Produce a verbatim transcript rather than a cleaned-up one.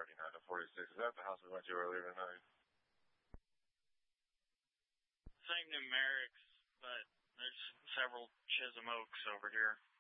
thirty-nine to forty-six. Is that the house we went to earlier tonight? Same numerics, but there's several Chisholm Oaks over here.